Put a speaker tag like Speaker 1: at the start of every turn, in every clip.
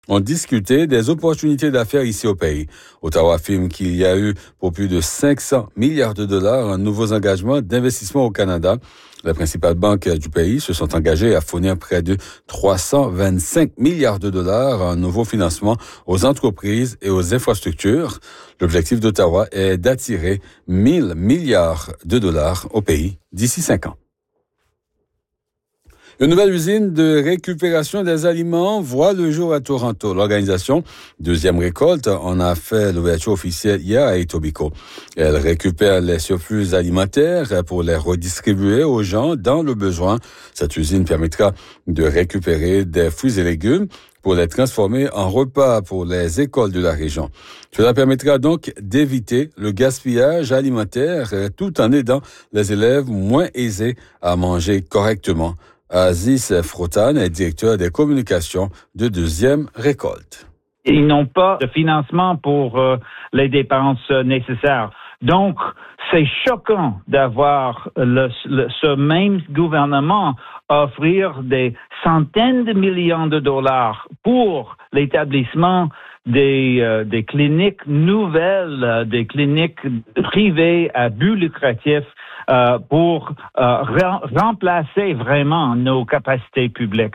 Speaker 1: ont discuté des opportunités d'affaires ici au pays. Ottawa affirme qu'il y a eu pour plus de 500 milliards de dollars en nouveaux engagements d'investissement au Canada. Les principales banques du pays se sont engagées à fournir près de 325 milliards de dollars en nouveaux financements aux entreprises et aux infrastructures. L'objectif d'Ottawa est d'attirer 1000 milliards de dollars au pays d'ici 5 ans. Une nouvelle usine de récupération des aliments voit le jour à Toronto. L'organisation Deuxième Récolte en a fait l'ouverture officielle hier à Etobicoke. Elle récupère les surplus alimentaires pour les redistribuer aux gens dans le besoin. Cette usine permettra de récupérer des fruits et légumes pour les transformer en repas pour les écoles de la région. Cela permettra donc d'éviter le gaspillage alimentaire tout en aidant les élèves moins aisés à manger correctement. Aziz Frotan est directeur des communications de Deuxième Récolte.
Speaker 2: Ils n'ont pas de financement pour les dépenses nécessaires. Donc, c'est choquant d'avoir ce même gouvernement offrir des centaines de millions de dollars pour l'établissement des cliniques nouvelles, des cliniques privées à but lucratif pour remplacer vraiment nos capacités publiques.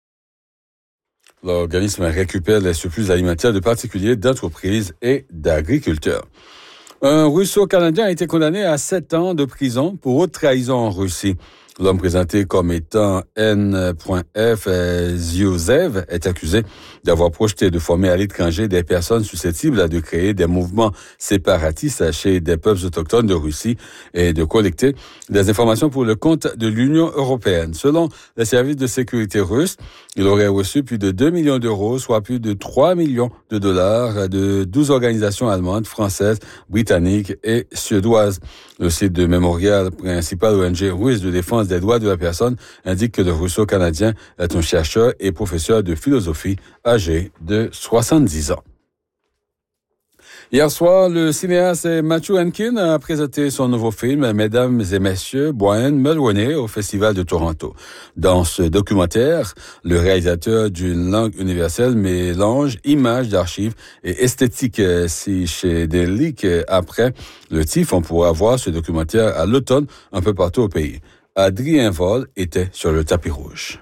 Speaker 1: L'organisme récupère les surplus alimentaires de particuliers, d'entreprises et d'agriculteurs. Un Russo-Canadien a été condamné à 7 ans de prison pour haute trahison en Russie. L'homme présenté comme étant N.F. Ziozev est accusé d'avoir projeté de former à l'étranger des personnes susceptibles de créer des mouvements séparatistes chez des peuples autochtones de Russie et de collecter des informations pour le compte de l'Union européenne. Selon les services de sécurité russes, il aurait reçu plus de 2 millions d'euros, soit plus de 3 millions de dollars de 12 organisations allemandes, françaises, britanniques et suédoises. Le site de Mémorial, principal ONG russe de défense des droits de la personne, indique que le Russo-Canadien est un chercheur et professeur de philosophie âgé de 70 ans. Hier soir, le cinéaste Matthew Henkin a présenté son nouveau film « Mesdames et Messieurs, Brian Mulroney » au Festival de Toronto. Dans ce documentaire, le réalisateur d'une langue universelle mélange images d'archives et esthétique psychédélique. Après le TIFF, on pourra voir ce documentaire à l'automne un peu partout au pays. Adrien Vol était sur le tapis rouge.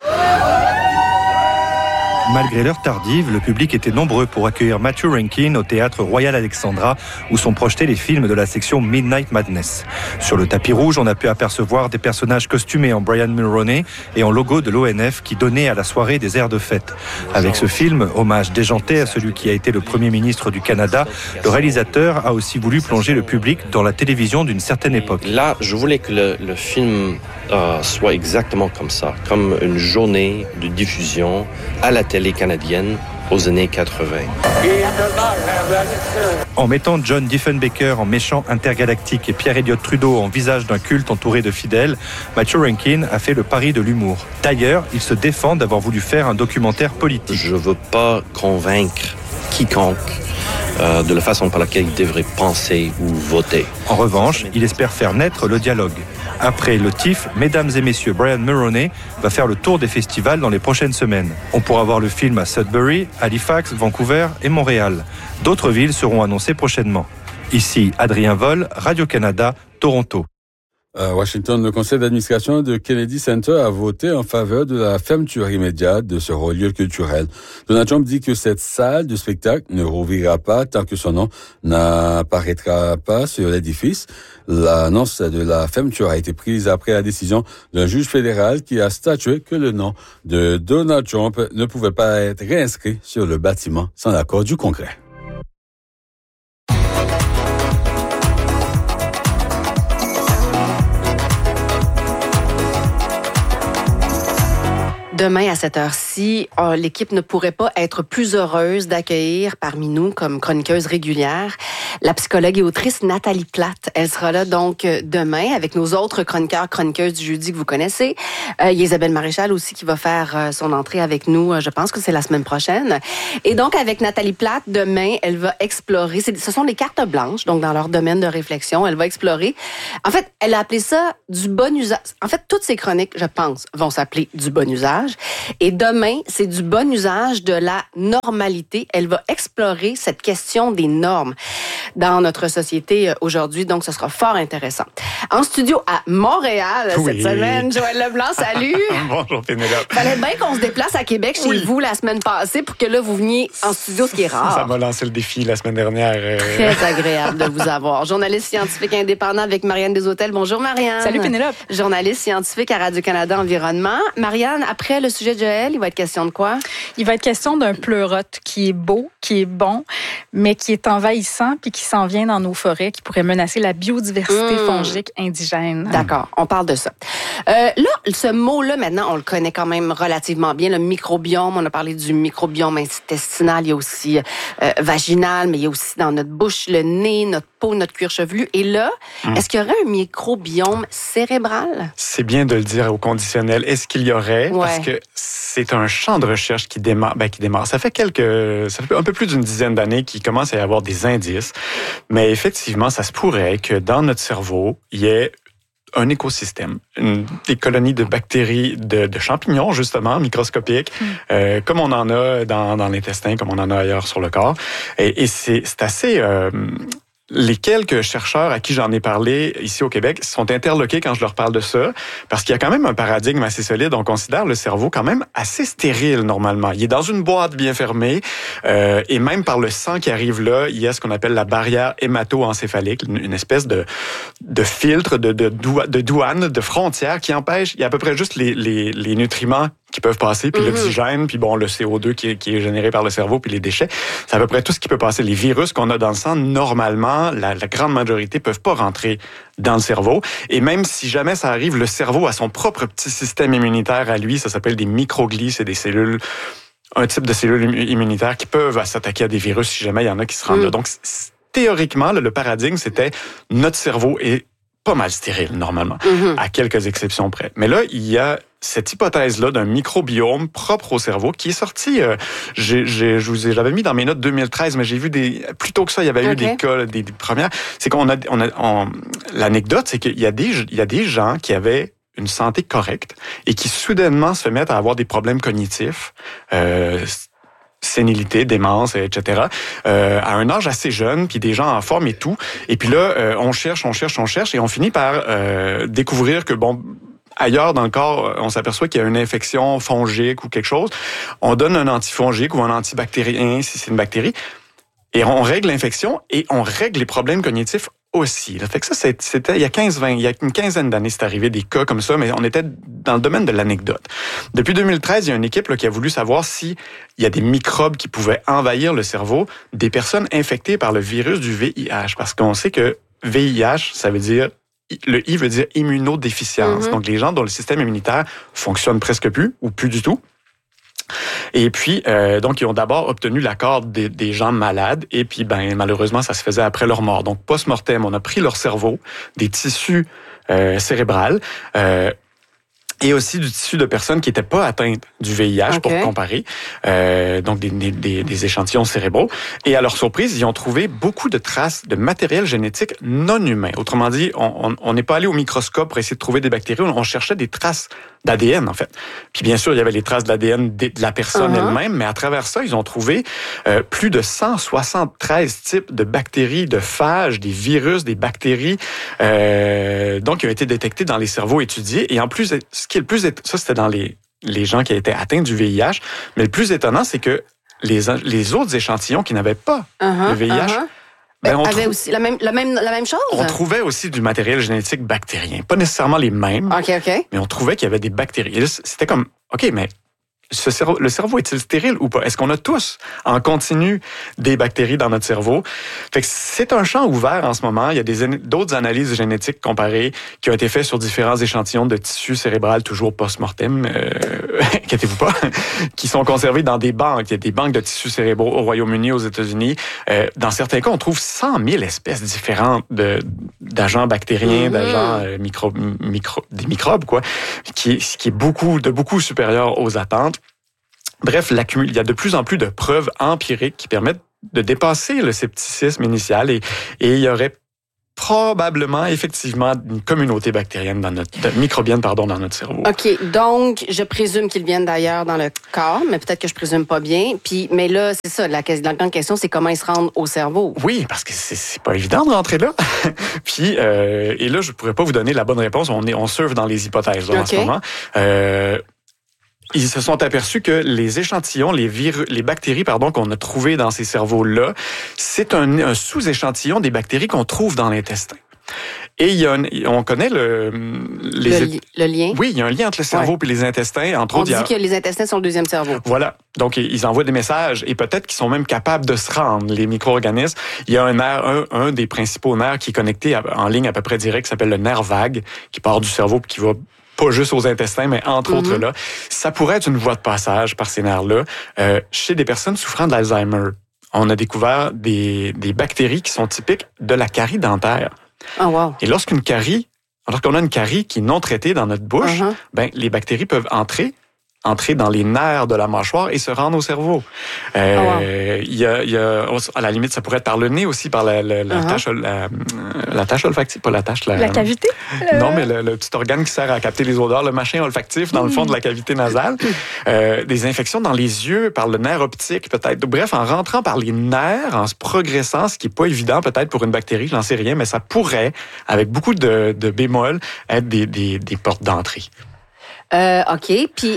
Speaker 3: Malgré l'heure tardive, le public était nombreux pour accueillir Matthew Henkin au Théâtre Royal Alexandra, où sont projetés les films de la section Midnight Madness. Sur le tapis rouge, on a pu apercevoir des personnages costumés en Brian Mulroney et en logo de l'ONF qui donnaient à la soirée des airs de fête. Avec ce film, hommage déjanté à celui qui a été le Premier ministre du Canada, le réalisateur a aussi voulu plonger le public dans la télévision d'une certaine époque.
Speaker 4: Là, je voulais que le film soit exactement comme ça, comme une journée de diffusion à la télé canadienne aux années 80.
Speaker 3: En mettant John Diefenbaker en méchant intergalactique et Pierre Elliott Trudeau en visage d'un culte entouré de fidèles, Matthew Henkin a fait le pari de l'humour. D'ailleurs, il se défend d'avoir voulu faire un documentaire politique.
Speaker 4: Je ne veux pas convaincre quiconque de la façon par laquelle il devrait penser ou voter.
Speaker 3: En revanche, il espère faire naître le dialogue. Après le TIFF, Mesdames et Messieurs, Brian Mulroney va faire le tour des festivals dans les prochaines semaines. On pourra voir le film à Sudbury, Halifax, Vancouver et Montréal. D'autres villes seront annoncées prochainement. Ici, Adrien Vol, Radio-Canada, Toronto.
Speaker 1: À Washington, le conseil d'administration de Kennedy Center a voté en faveur de la fermeture immédiate de ce lieu culturel. Donald Trump dit que cette salle de spectacle ne rouvrira pas tant que son nom n'apparaîtra pas sur l'édifice. L'annonce de la fermeture a été prise après la décision d'un juge fédéral qui a statué que le nom de Donald Trump ne pouvait pas être réinscrit sur le bâtiment sans l'accord du Congrès.
Speaker 5: Demain, à cette heure-ci, l'équipe ne pourrait pas être plus heureuse d'accueillir parmi nous, comme chroniqueuse régulière, la psychologue et autrice Nathalie Platte. Elle sera là donc demain avec nos autres chroniqueuses du jeudi que vous connaissez. Il y a Isabelle Maréchal aussi qui va faire son entrée avec nous, je pense que c'est la semaine prochaine. Et donc, avec Nathalie Platte, demain, elle va explorer, ce sont les cartes blanches, donc dans leur domaine de réflexion, elle va explorer. En fait, elle a appelé ça du bon usage. En fait, toutes ces chroniques, je pense, vont s'appeler du bon usage. usage. Et demain, c'est du bon usage de la normalité. Elle va explorer cette question des normes dans notre société aujourd'hui. Donc, ce sera fort intéressant. En studio à Montréal cette semaine, Joël Leblanc, salut!
Speaker 6: Bonjour Pénélope.
Speaker 5: Fallait bien qu'on se déplace à Québec chez vous la semaine passée pour que là, vous veniez en studio, ce qui est rare.
Speaker 6: Ça m'a lancé le défi la semaine dernière.
Speaker 5: Très agréable de vous avoir. Journaliste scientifique indépendant avec Marianne Deshôtels. Bonjour Marianne.
Speaker 7: Salut Pénélope.
Speaker 5: Journaliste scientifique à Radio-Canada Environnement. Marianne, après le sujet de Joël, il va être question de quoi?
Speaker 7: Il va être question d'un pleurote qui est beau, qui est bon, mais qui est envahissant puis qui s'en vient dans nos forêts, qui pourrait menacer la biodiversité fongique indigène.
Speaker 5: D'accord, on parle de ça. Là, ce mot-là, maintenant, on le connaît quand même relativement bien, le microbiome. On a parlé du microbiome intestinal, il y a aussi vaginal, mais il y a aussi dans notre bouche, le nez, notre peau, notre cuir chevelu. Et là, est-ce qu'il y aurait un microbiome cérébral?
Speaker 6: C'est bien de le dire au conditionnel. Est-ce qu'il y aurait? Parce que c'est un champ de recherche qui démarre. Ça fait un peu plus d'une dizaine d'années qu'il commence à y avoir des indices. Mais effectivement, ça se pourrait que dans notre cerveau, il y ait un écosystème, des colonies de bactéries, de champignons, justement, microscopiques, comme on en a dans l'intestin, comme on en a ailleurs sur le corps. Et c'est assez... Les quelques chercheurs à qui j'en ai parlé ici au Québec sont interloqués quand je leur parle de ça, parce qu'il y a quand même un paradigme assez solide. On considère le cerveau quand même assez stérile normalement. Il est dans une boîte bien fermée, et même par le sang qui arrive là, il y a ce qu'on appelle la barrière hémato-encéphalique, une espèce de filtre, de douane, de frontière qui empêche. Il y a à peu près juste les nutriments qui peuvent passer, puis l'oxygène, puis bon, le CO2 qui est généré par le cerveau, puis les déchets. C'est à peu près tout ce qui peut passer. Les virus qu'on a dans le sang, normalement, la grande majorité peuvent pas rentrer dans le cerveau. Et même si jamais ça arrive, le cerveau a son propre petit système immunitaire à lui. Ça s'appelle des microglies, c'est des cellules, un type de cellules immunitaires qui peuvent s'attaquer à des virus si jamais il y en a qui se rendent là. Donc, théoriquement, le paradigme, c'était notre cerveau est pas mal stérile, normalement, à quelques exceptions près. Mais là, il y a cette hypothèse-là d'un microbiome propre au cerveau qui est sortie, j'avais mis dans mes notes 2013, mais j'ai vu plus tôt que ça, il y avait eu des cas, des premières. C'est l'anecdote, c'est qu'il y a des gens qui avaient une santé correcte et qui soudainement se mettent à avoir des problèmes cognitifs, sénilité, démence, etc., à un âge assez jeune, puis des gens en forme et tout. Et puis là, on cherche, et on finit par découvrir que, ailleurs dans le corps, on s'aperçoit qu'il y a une infection fongique ou quelque chose. On donne un antifongique ou un antibactérien, si c'est une bactérie, et on règle l'infection et on règle les problèmes cognitifs aussi. Fait que ça, c'était il y a une quinzaine d'années, c'est arrivé des cas comme ça, mais on était dans le domaine de l'anecdote. Depuis 2013, il y a une équipe qui a voulu savoir s'il y a des microbes qui pouvaient envahir le cerveau des personnes infectées par le virus du VIH, parce qu'on sait que VIH, ça veut dire le I veut dire immunodéficience. Donc, les gens dont le système immunitaire fonctionne presque plus ou plus du tout. Et puis, donc, ils ont d'abord obtenu l'accord des gens malades et puis, malheureusement, ça se faisait après leur mort. Donc, post-mortem, on a pris leur cerveau, des tissus cérébrales, et aussi du tissu de personnes qui n'étaient pas atteintes du VIH pour comparer, donc des échantillons cérébraux. Et à leur surprise, ils ont trouvé beaucoup de traces de matériel génétique non humain. Autrement dit, on n'est pas allé au microscope pour essayer de trouver des bactéries, on cherchait des traces d'ADN, en fait. Puis bien sûr, il y avait les traces d'ADN de la personne elle-même, mais à travers ça, ils ont trouvé plus de 173 types de bactéries, de phages, des virus, des bactéries, donc qui ont été détectés dans les cerveaux étudiés. Et en plus, ça c'était dans les gens qui étaient atteints du VIH, mais le plus étonnant, c'est que les autres échantillons qui n'avaient pas le VIH,
Speaker 5: on avait aussi la même chose?
Speaker 6: On trouvait aussi du matériel génétique bactérien. Pas nécessairement les mêmes, mais on trouvait qu'il y avait des bactéries. Et là, c'était comme, OK, mais le cerveau est-il stérile ou pas? Est-ce qu'on a tous en continu des bactéries dans notre cerveau? Fait que c'est un champ ouvert en ce moment. Il y a d'autres analyses génétiques comparées qui ont été faites sur différents échantillons de tissu cérébral, toujours post-mortem, inquiétez-vous pas, qui sont conservés dans des banques. Il y a des banques de tissus cérébraux au Royaume-Uni, aux États-Unis. Dans certains cas, on trouve 100 000 espèces différentes d'agents bactériens, d'agents des microbes, quoi, qui est beaucoup supérieur aux attentes. Bref, il y a de plus en plus de preuves empiriques qui permettent de dépasser le scepticisme initial et il y aurait probablement, effectivement, une communauté bactérienne microbienne dans notre cerveau.
Speaker 5: OK. Donc, je présume qu'ils viennent d'ailleurs dans le corps, mais peut-être que je présume pas bien. Mais là, c'est ça, la grande question, c'est comment ils se rendent au cerveau.
Speaker 6: Oui, parce que c'est pas évident de rentrer là. Puis, et là, je pourrais pas vous donner la bonne réponse. On surfe dans les hypothèses là, en ce moment. Ils se sont aperçus que les échantillons, les bactéries qu'on a trouvées dans ces cerveaux-là, c'est un sous-échantillon des bactéries qu'on trouve dans l'intestin. Et on connaît le
Speaker 5: lien?
Speaker 6: Oui, il y a un lien entre le cerveau et les intestins. Entre autres,
Speaker 5: on dit que les intestins sont le deuxième cerveau.
Speaker 6: Voilà. Donc, ils envoient des messages et peut-être qu'ils sont même capables de se rendre, les micro-organismes. Il y a un des principaux nerfs qui est connecté en ligne à peu près direct, qui s'appelle le nerf vague, qui part du cerveau et qui va pas juste aux intestins, mais entre autres là. Ça pourrait être une voie de passage par ces nerfs-là. Chez des personnes souffrant de l'Alzheimer, on a découvert des bactéries qui sont typiques de la carie dentaire.
Speaker 5: Oh, wow.
Speaker 6: Et lorsqu'on a une carie qui est non traitée dans notre bouche, les bactéries peuvent entrer dans les nerfs de la mâchoire et se rendre au cerveau. Il y a, à la limite, ça pourrait être par le nez aussi, par la tâche olfactive, pas la tâche...
Speaker 7: La cavité?
Speaker 6: Non, mais le petit organe qui sert à capter les odeurs, le machin olfactif dans le fond de la cavité nasale. Des infections dans les yeux, par le nerf optique peut-être. Bref, en rentrant par les nerfs, en se progressant, ce qui n'est pas évident peut-être pour une bactérie, je n'en sais rien, mais ça pourrait, avec beaucoup de bémols, être des portes d'entrée.
Speaker 5: OK. Puis,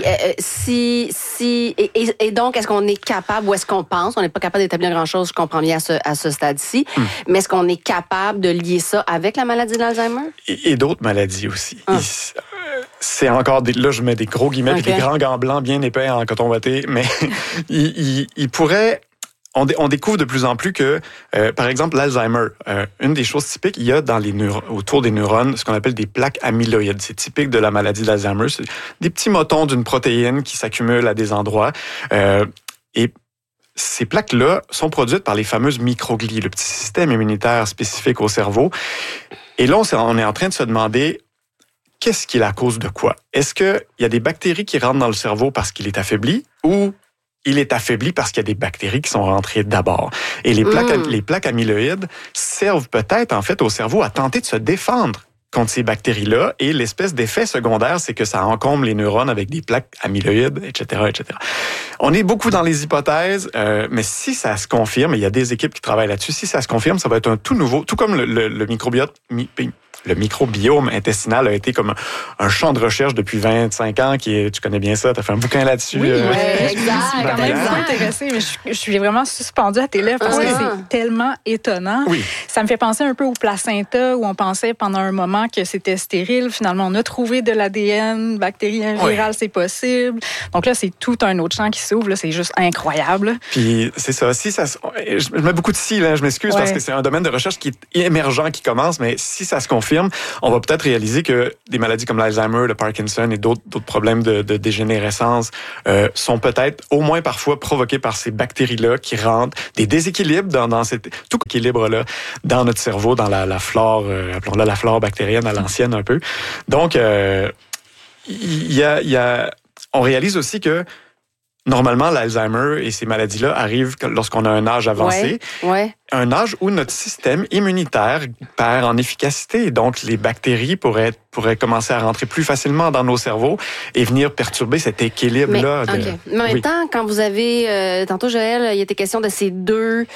Speaker 5: et donc, est-ce qu'on est capable, ou est-ce qu'on pense, on n'est pas capable d'établir grand-chose, je comprends bien à ce stade-ci, mais est-ce qu'on est capable de lier ça avec la maladie de l'Alzheimer? Et
Speaker 6: d'autres maladies aussi. C'est encore là, je mets des gros guillemets et des grands gants blancs bien épais en coton watté, mais il pourrait... On découvre de plus en plus que, par exemple, l'Alzheimer, une des choses typiques, il y a autour des neurones ce qu'on appelle des plaques amyloïdes. C'est typique de la maladie d'Alzheimer. C'est des petits motons d'une protéine qui s'accumulent à des endroits. Et ces plaques-là sont produites par les fameuses microglies, le petit système immunitaire spécifique au cerveau. Et là, on est en train de se demander... Qu'est-ce qui est la cause de quoi? Est-ce qu'il y a des bactéries qui rentrent dans le cerveau parce qu'il est affaibli ou il est affaibli parce qu'il y a des bactéries qui sont rentrées d'abord? Et les plaques amyloïdes servent peut-être en fait au cerveau à tenter de se défendre contre ces bactéries-là. Et l'espèce d'effet secondaire, c'est que ça encombre les neurones avec des plaques amyloïdes, etc., etc. On est beaucoup dans les hypothèses, mais si ça se confirme, et il y a des équipes qui travaillent là-dessus, si ça se confirme, ça va être un tout nouveau, tout comme le microbiote... Le microbiome intestinal a été comme un champ de recherche depuis 25 ans. Tu connais bien ça, tu as fait un bouquin là-dessus.
Speaker 7: Oui, exact. Je suis quand même intéressée, mais je suis vraiment suspendue à tes lèvres parce que c'est tellement étonnant.
Speaker 6: Oui.
Speaker 7: Ça me fait penser un peu au placenta où on pensait pendant un moment que c'était stérile. Finalement, on a trouvé de l'ADN bactérien viral, c'est possible. Donc là, c'est tout un autre champ qui s'ouvre. Là, c'est juste incroyable.
Speaker 6: Puis c'est ça. Je mets beaucoup de si, là, je m'excuse parce que c'est un domaine de recherche qui est émergent, qui commence, mais si ça se confirme, on va peut-être réaliser que des maladies comme l'Alzheimer, le Parkinson et d'autres problèmes de dégénérescence sont peut-être au moins parfois provoqués par ces bactéries-là qui rentrent, des déséquilibres dans tout équilibre-là dans notre cerveau, dans la flore, appelons-la la flore bactérienne à l'ancienne un peu. Donc, on réalise aussi que normalement, l'Alzheimer et ces maladies-là arrivent lorsqu'on a un âge avancé, un âge où notre système immunitaire perd en efficacité. Donc, les bactéries pourraient commencer à rentrer plus facilement dans nos cerveaux et venir perturber cet équilibre-là.
Speaker 5: Mais en même temps, quand vous avez... tantôt, Joël, il était question de ces deux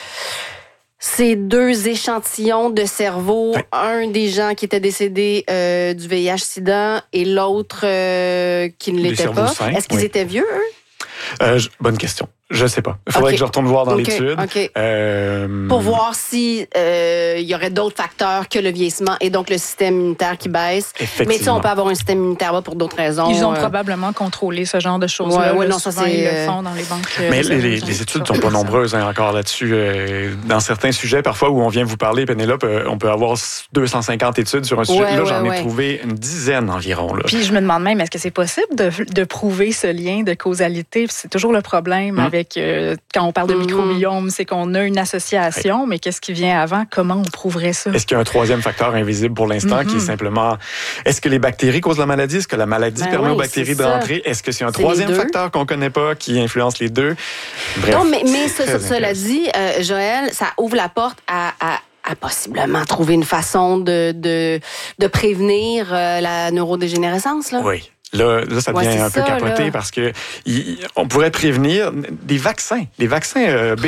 Speaker 5: échantillons de cerveau, un des gens qui était décédé du VIH-Sida et l'autre qui ne l'était pas. Est-ce qu'ils étaient vieux, eux?
Speaker 6: Bonne question. Je sais pas. Il faudrait que je retourne voir dans l'étude.
Speaker 5: Pour voir si il y aurait d'autres facteurs que le vieillissement et donc le système immunitaire qui baisse. Mais tu sais, on peut avoir un système immunitaire bas pour d'autres raisons.
Speaker 7: Ils ont probablement contrôlé ce genre de choses-là.
Speaker 5: Non, ça
Speaker 7: ils le font dans les banques.
Speaker 6: Mais les études sont pas nombreuses encore là-dessus. Dans certains sujets, parfois, où on vient vous parler, Pénélope, on peut avoir 250 études sur un sujet. Là, j'en ai trouvé une dizaine environ. Là.
Speaker 7: Puis je me demande même, est-ce que c'est possible de prouver ce lien de causalité? C'est toujours le problème avec quand on parle de microbiome, c'est qu'on a une association, mais qu'est-ce qui vient avant? Comment on prouverait ça?
Speaker 6: Est-ce qu'il y a un troisième facteur invisible pour l'instant qui est simplement... Est-ce que les bactéries causent la maladie? Est-ce que la maladie permet aux bactéries de rentrer? Est-ce que c'est un troisième facteur qu'on ne connaît pas qui influence les deux? Bref,
Speaker 5: non, mais cela dit, Joël, ça ouvre la porte à à possiblement trouver une façon de prévenir la neurodégénérescence, là.
Speaker 6: Oui. Là, ça devient un peu capoté parce que on pourrait prévenir des vaccins. Les vaccins